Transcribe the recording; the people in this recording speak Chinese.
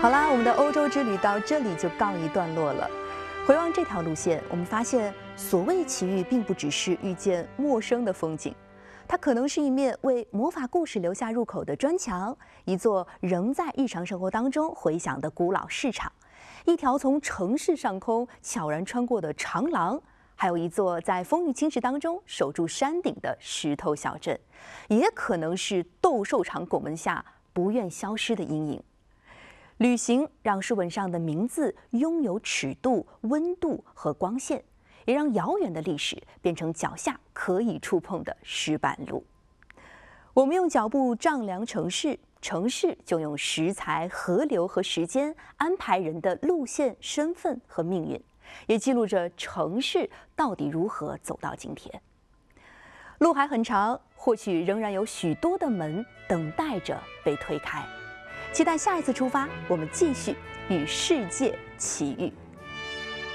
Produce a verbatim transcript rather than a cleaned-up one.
好啦，我们的欧洲之旅到这里就告一段落了。回望这条路线，我们发现，所谓奇遇，并不只是遇见陌生的风景，它可能是一面为魔法故事留下入口的砖墙，一座仍在日常生活当中回响的古老市场，一条从城市上空悄然穿过的长廊，还有一座在风雨侵蚀当中守住山顶的石头小镇，也可能是斗兽场拱门下不愿消失的阴影。旅行让书本上的名字拥有尺度、温度和光线，也让遥远的历史变成脚下可以触碰的石板路。我们用脚步丈量城市，城市就用食材、河流和时间安排人的路线、身份和命运，也记录着城市到底如何走到今天。路还很长，或许仍然有许多的门等待着被推开。期待下一次出发，我们继续与世界奇遇。